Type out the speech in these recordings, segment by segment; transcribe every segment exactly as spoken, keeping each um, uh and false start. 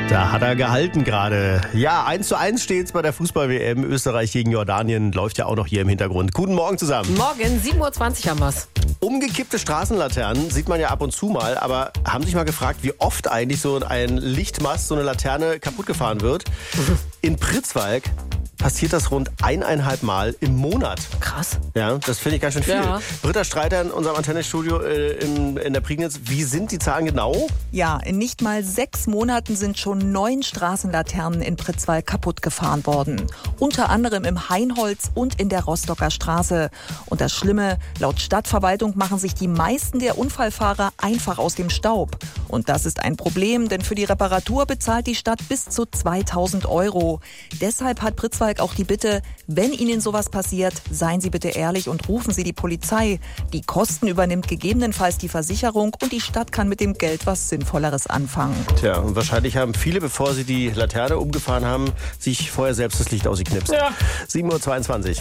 Da hat er gehalten gerade. Ja, eins zu eins steht's bei der Fußball-W M. Österreich gegen Jordanien läuft ja auch noch hier im Hintergrund. Guten Morgen zusammen. Morgen, sieben Uhr zwanzig haben wir's. Umgekippte Straßenlaternen sieht man ja ab und zu mal, aber haben sich mal gefragt, wie oft eigentlich so ein Lichtmast, so eine Laterne kaputt gefahren wird? In Pritzwalk passiert das rund eineinhalb Mal im Monat. Krass. Ja, das finde ich ganz schön viel. Ja. Britta Streiter in unserem Antennestudio äh, in, in der Prignitz. Wie sind die Zahlen genau? Ja, in nicht mal sechs Monaten sind schon neun Straßenlaternen in Pritzwalk kaputt gefahren worden. Unter anderem im Hainholz und in der Rostocker Straße. Und das Schlimme, laut Stadtverwaltung machen sich die meisten der Unfallfahrer einfach aus dem Staub. Und das ist ein Problem, denn für die Reparatur bezahlt die Stadt bis zu zweitausend Euro. Deshalb hat Pritzwalk auch die Bitte, wenn Ihnen sowas passiert, seien Sie bitte ehrlich und rufen Sie die Polizei. Die Kosten übernimmt gegebenenfalls die Versicherung und die Stadt kann mit dem Geld was Sinnvolleres anfangen. Tja, und wahrscheinlich haben viele, bevor sie die Laterne umgefahren haben, sich vorher selbst das Licht ausgeknipst. Ja. sieben Uhr zweiundzwanzig.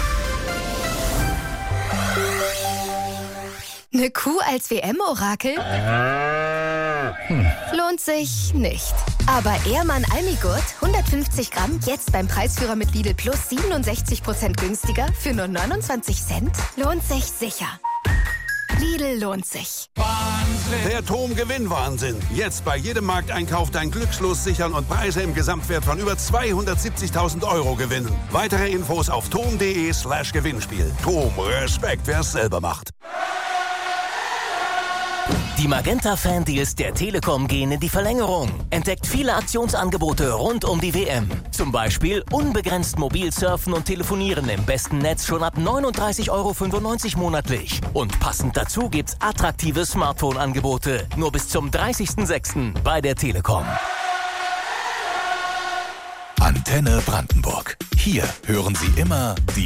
Eine Kuh als W M-Orakel? Hm. Lohnt sich nicht. Aber Ehrmann Almigurt, hundertfünfzig Gramm, jetzt beim Preisführer mit Lidl Plus siebenundsechzig Prozent günstiger für nur neunundzwanzig Cent? Lohnt sich sicher. Lidl lohnt sich. Der Tom-Gewinn-Wahnsinn. Jetzt bei jedem Markteinkauf dein Glückslos sichern und Preise im Gesamtwert von über zweihundertsiebzigtausend Euro gewinnen. Weitere Infos auf tom.de slash Gewinnspiel. Tom, Respekt, wer es selber macht. Die Magenta-Fan-Deals der Telekom gehen in die Verlängerung. Entdeckt viele Aktionsangebote rund um die W M. Zum Beispiel unbegrenzt mobil surfen und telefonieren im besten Netz schon ab neununddreißig Euro fünfundneunzig monatlich. Und passend dazu gibt's attraktive Smartphone-Angebote. Nur bis zum dreißigsten sechsten bei der Telekom. Antenne Brandenburg. Hier hören Sie immer die